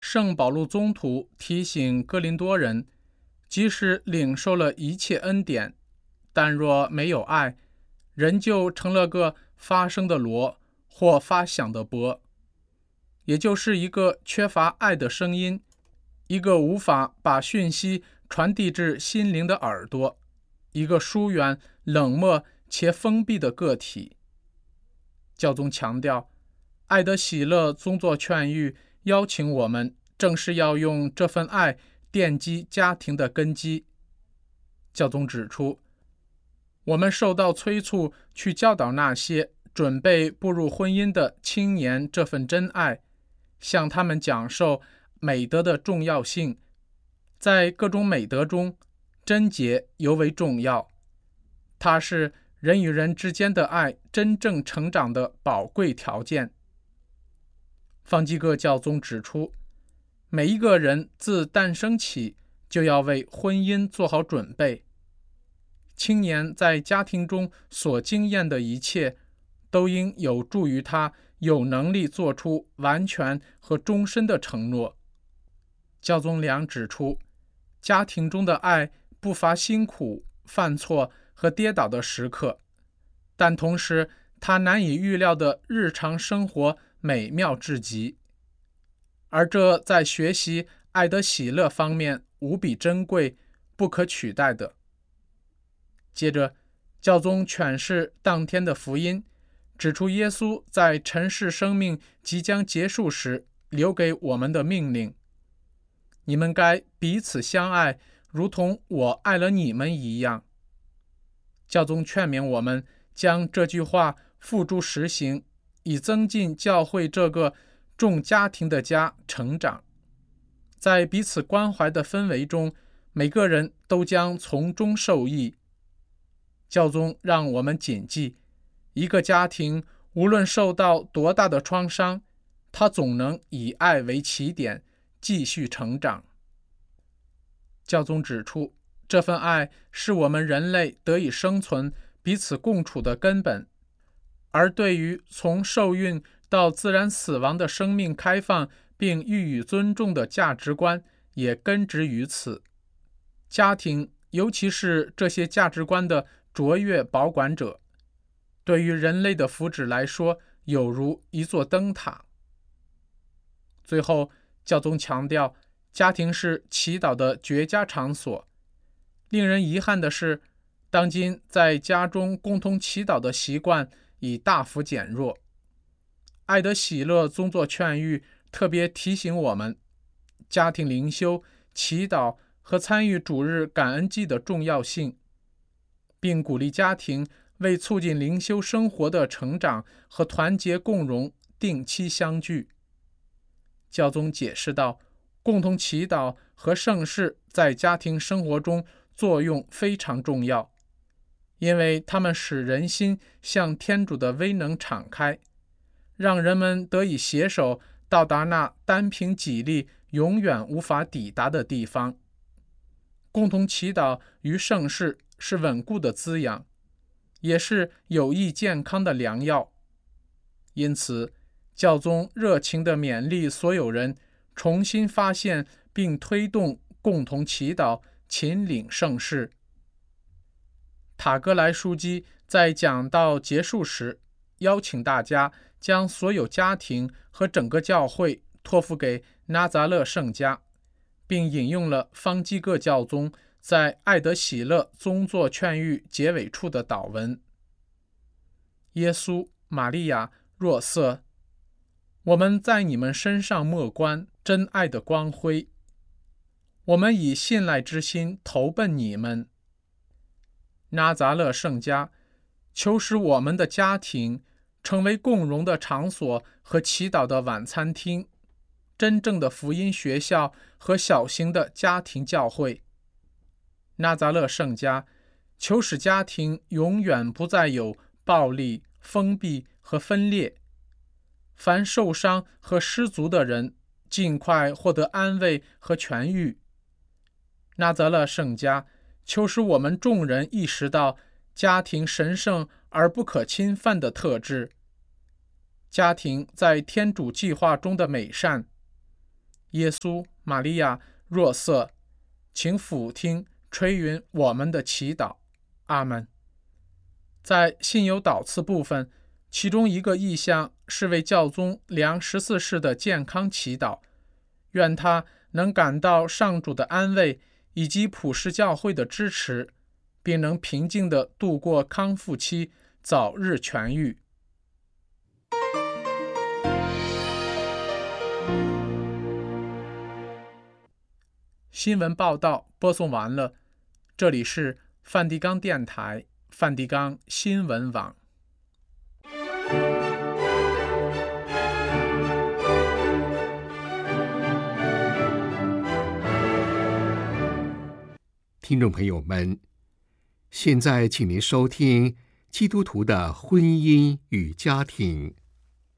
圣保禄宗徒提醒哥林多人，即使领受了一切恩典，但若没有爱，人就成了个发声的锣或发响的钹，也就是一个缺乏爱的声音，一个无法把讯息传递至心灵的耳朵，一个疏远、冷漠且封闭的个体。教宗强调，爱的喜乐宗座劝谕邀请我们正是要用这份爱奠基家庭的根基。教宗指出，我们受到催促去教导那些准备步入婚姻的青年这份真爱，向他们讲授美德的重要性。在各种美德中，贞洁尤为重要，它是人与人之间的爱真正成长的宝贵条件。方济各教宗指出，每一个人自诞生起就要为婚姻做好准备。青年在家庭中所经验的一切，都应有助于他有能力做出完全和终身的承诺。教宗良指出，家庭中的爱不乏辛苦、犯错和跌倒的时刻，但同时他难以预料的日常生活美妙至极，而这在学习爱的喜乐方面无比珍贵、不可取代的。接着，教宗诠释当天的福音，指出耶稣在尘世生命即将结束时留给我们的命令：你们该彼此相爱，如同我爱了你们一样。教宗劝勉我们将这句话付诸实行，以增进教会这个众家庭的家成长。在彼此关怀的氛围中，每个人都将从中受益。教宗让我们谨记，一个家庭无论受到多大的创伤，它总能以爱为起点，继续成长。教宗指出，这份爱是我们人类得以生存、彼此共处的根本，而对于从受孕到自然死亡的生命开放并予以尊重的价值观也根植于此。家庭，尤其是这些价值观的卓越保管者，对于人类的福祉来说，有如一座灯塔。最后，教宗强调，家庭是祈祷的绝佳场所。令人遗憾的是，当今在家中共同祈祷的习惯已大幅减弱。爱的喜乐宗座劝谕特别提醒我们，家庭灵修、祈祷和参与主日感恩祭的重要性，并鼓励家庭为促进灵修生活的成长和团结共荣定期相聚。教宗解释道，共同祈祷和圣事在家庭生活中作用非常重要，因为它们使人心向天主的威能敞开，让人们得以携手到达那单凭己力永远无法抵达的地方。共同祈祷与圣事是稳固的滋养，也是有益健康的良药。因此，教宗热情地勉励所有人重新发现并推动共同祈祷，勤领圣事。塔格莱枢机在讲道结束时，邀请大家将所有家庭和整个教会托付给纳匝勒圣家，并引用了方济各教宗在爱德喜乐宗座劝谕结尾处的祷文：耶稣、玛利亚、若瑟，我们在你们身上默观真爱的光辉，我们以信赖之心投奔你们。纳匝勒圣家，求使我们的家庭成为共融的场所和祈祷的晚餐厅，真正的福音学校和小型的家庭教会。纳匝勒圣家，求使家庭永远不再有暴力、封闭和分裂。凡受伤和失足的人，尽快获得安慰和痊愈。纳匝勒圣家，求使我们众人意识到家庭神圣而不可侵犯的特质，家庭在天主计划中的美善， 耶稣、玛利亚、若瑟，请俯听垂允我们的祈祷。阿们。在信友祷词部分，其中一个意向是为教宗良14世的健康祈祷，愿他能感到上主的安慰以及普世教会的支持，并能平静地度过康复期，早日痊愈。新闻报道播送完了，这里是梵蒂冈电台、梵蒂冈新闻网。 听众朋友们，现在请您收听基督徒的婚姻与家庭。